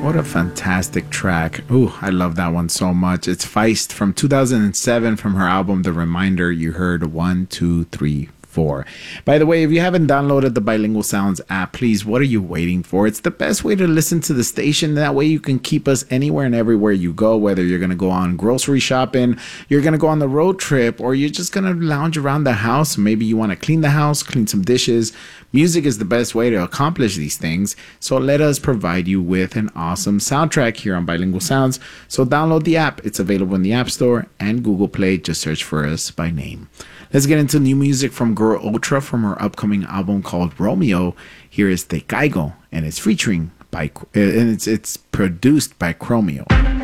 What a fantastic track. Ooh, I love that one so much. It's Feist from 2007 from her album The Reminder. You heard 1, 2, 3, 4. By the way, if you haven't downloaded the Bilingual Sounds app, please, what are you waiting for? It's the best way to listen to the station. That way you can keep us anywhere and everywhere you go, whether you're going to go on grocery shopping, you're going to go on the road trip, or you're just going to lounge around the house. Maybe you want to clean the house, clean some dishes. Music is the best way to accomplish these things. So let us provide you with an awesome soundtrack here on Bilingual Sounds. So download the app. It's available in the App Store and Google Play. Just search for us by name. Let's get into new music from Girl Ultra from her upcoming album called Romeo. Here is Te Caigo, and it's featuring by it's produced by Chromeo.